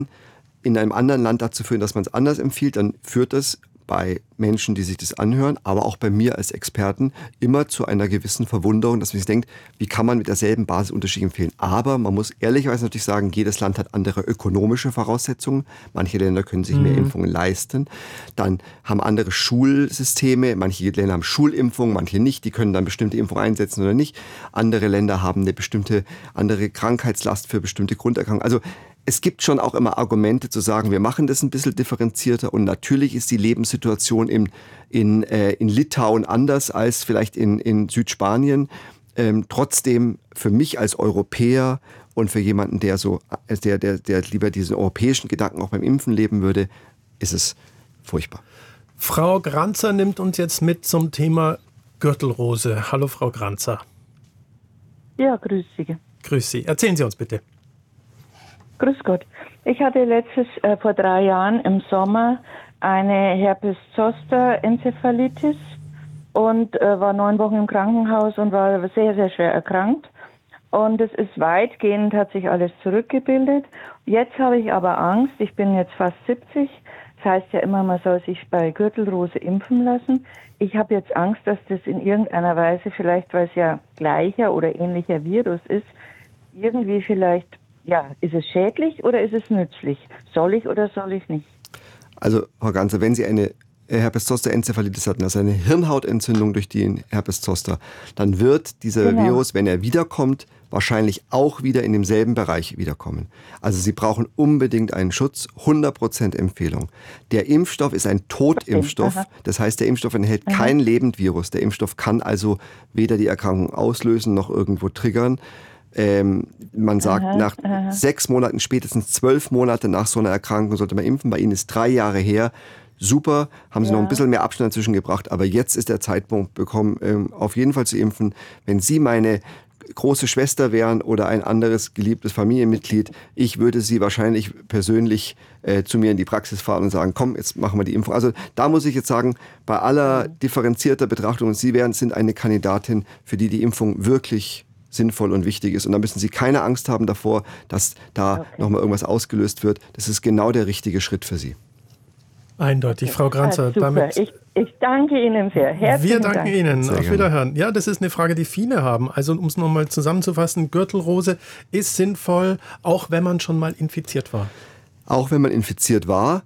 in einem anderen Land dazu führen, dass man es anders empfiehlt, dann führt das bei Menschen, die sich das anhören, aber auch bei mir als Experten immer zu einer gewissen Verwunderung, dass man sich denkt, wie kann man mit derselben Basis Unterschied empfehlen? Aber man muss ehrlicherweise natürlich sagen, jedes Land hat andere ökonomische Voraussetzungen. Manche Länder können sich mehr Impfungen leisten. Dann haben andere Schulsysteme. Manche Länder haben Schulimpfungen, manche nicht. Die können dann bestimmte Impfungen einsetzen oder nicht. Andere Länder haben eine bestimmte andere Krankheitslast für bestimmte Grunderkrankungen. Also es gibt schon auch immer Argumente zu sagen, wir machen das ein bisschen differenzierter und natürlich ist die Lebenssituation in Litauen anders als vielleicht in Südspanien. Trotzdem für mich als Europäer und für jemanden, der lieber diesen europäischen Gedanken auch beim Impfen leben würde, ist es furchtbar. Frau Granzer nimmt uns jetzt mit zum Thema Gürtelrose. Hallo Frau Granzer. Ja, grüß Sie. Grüß Sie. Erzählen Sie uns bitte. Grüß Gott. Ich hatte vor 3 Jahren im Sommer eine Herpes-Zoster-Enzephalitis und war 9 Wochen im Krankenhaus und war sehr, sehr schwer erkrankt. Und es ist weitgehend, hat sich alles zurückgebildet. Jetzt habe ich aber Angst, ich bin jetzt fast 70. Das heißt ja immer, man soll sich bei Gürtelrose impfen lassen. Ich habe jetzt Angst, dass das in irgendeiner Weise, vielleicht weil es ja gleicher oder ähnlicher Virus ist, irgendwie vielleicht, ist es schädlich oder ist es nützlich? Soll ich oder soll ich nicht? Also, Frau Ganzer, wenn Sie eine Herpes-Zoster-Enzephalitis hatten, also eine Hirnhautentzündung durch die Herpes-Zoster, dann wird dieser Virus, wenn er wiederkommt, wahrscheinlich auch wieder in demselben Bereich wiederkommen. Also Sie brauchen unbedingt einen Schutz, 100% Empfehlung. Der Impfstoff ist ein Totimpfstoff, das heißt, der Impfstoff enthält kein Lebendvirus. Der Impfstoff kann also weder die Erkrankung auslösen noch irgendwo triggern. Man sagt, nach 6 Monaten, spätestens 12 Monate nach so einer Erkrankung sollte man impfen. Bei Ihnen ist 3 Jahre her. Super, haben Sie noch ein bisschen mehr Abstand dazwischen gebracht. Aber jetzt ist der Zeitpunkt gekommen, auf jeden Fall zu impfen. Wenn Sie meine große Schwester wären oder ein anderes geliebtes Familienmitglied, ich würde Sie wahrscheinlich persönlich zu mir in die Praxis fahren und sagen, komm, jetzt machen wir die Impfung. Also da muss ich jetzt sagen, bei aller differenzierter Betrachtung, Sie sind eine Kandidatin, für die die Impfung wirklich sinnvoll und wichtig ist. Und da müssen Sie keine Angst haben davor, dass da nochmal irgendwas ausgelöst wird. Das ist genau der richtige Schritt für Sie. Eindeutig, Frau Granzer. Damit ich danke Ihnen sehr. Herzlichen Dank. Wir danken Ihnen. Sehr Auf gerne. Wiederhören. Ja, das ist eine Frage, die viele haben. Also um es nochmal zusammenzufassen, Gürtelrose ist sinnvoll, auch wenn man schon mal infiziert war. Auch wenn man infiziert war,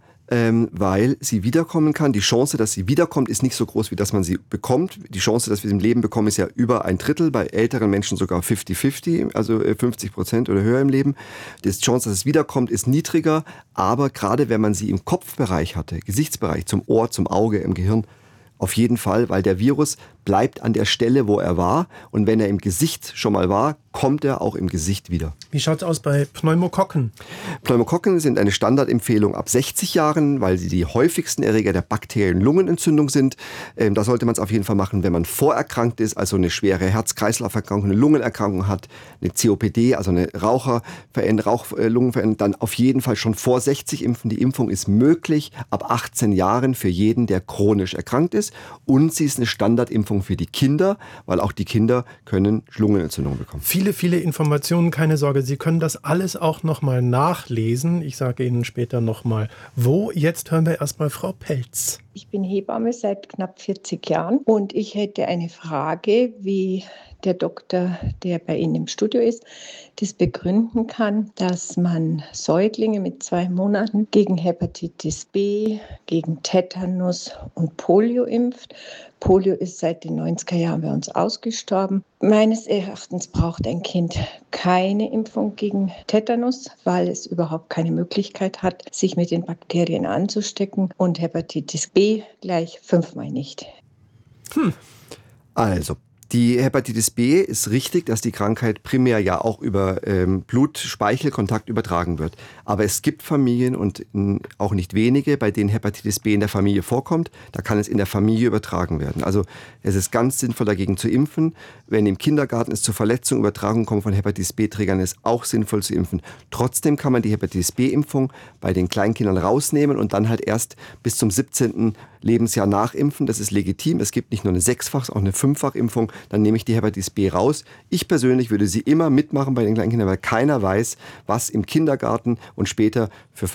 weil sie wiederkommen kann. Die Chance, dass sie wiederkommt, ist nicht so groß, wie dass man sie bekommt. Die Chance, dass wir sie im Leben bekommen, ist ja über 1/3, bei älteren Menschen sogar 50-50, also 50% oder höher im Leben. Die Chance, dass es wiederkommt, ist niedriger, aber gerade wenn man sie im Kopfbereich hatte, Gesichtsbereich, zum Ohr, zum Auge, im Gehirn, auf jeden Fall, weil der Virus bleibt an der Stelle, wo er war. Und wenn er im Gesicht schon mal war, kommt er auch im Gesicht wieder. Wie schaut es aus bei Pneumokokken? Pneumokokken sind eine Standardempfehlung ab 60 Jahren, weil sie die häufigsten Erreger der bakteriellen Lungenentzündung sind. Da sollte man es auf jeden Fall machen, wenn man vorerkrankt ist, also eine schwere Herz-Kreislauf-Erkrankung, eine Lungenerkrankung hat, eine COPD, also eine Rauchlungenveränderung, dann auf jeden Fall schon vor 60 impfen. Die Impfung ist möglich ab 18 Jahren für jeden, der chronisch erkrankt ist. Und sie ist eine Standardimpfung für die Kinder, weil auch die Kinder können Lungenentzündungen bekommen. Viele Informationen, keine Sorge. Sie können das alles auch nochmal nachlesen. Ich sage Ihnen später nochmal wo. Jetzt hören wir erstmal Frau Pelz. Ich bin Hebamme seit knapp 40 Jahren und ich hätte eine Frage, wie der Doktor, der bei Ihnen im Studio ist, das begründen kann, dass man Säuglinge mit 2 Monaten gegen Hepatitis B, gegen Tetanus und Polio impft. Polio ist seit den 90er Jahren bei uns ausgestorben. Meines Erachtens braucht ein Kind keine Impfung gegen Tetanus, weil es überhaupt keine Möglichkeit hat, sich mit den Bakterien anzustecken. Und Hepatitis B gleich 5-mal nicht. Also, die Hepatitis B ist richtig, dass die Krankheit primär ja auch über Blut-Speichel-Kontakt übertragen wird. Aber es gibt Familien und auch nicht wenige, bei denen Hepatitis B in der Familie vorkommt. Da kann es in der Familie übertragen werden. Also es ist ganz sinnvoll, dagegen zu impfen. Wenn im Kindergarten es zu Verletzungen, Übertragungen kommt von Hepatitis B-Trägern, ist auch sinnvoll zu impfen. Trotzdem kann man die Hepatitis B-Impfung bei den Kleinkindern rausnehmen und dann halt erst bis zum 17. Lebensjahr nachimpfen. Das ist legitim. Es gibt nicht nur eine 6-fach, auch eine 5-fach Impfung. dann nehme ich die Hepatitis B raus. Ich persönlich würde sie immer mitmachen bei den kleinen Kindern, weil keiner weiß, was im Kindergarten und später für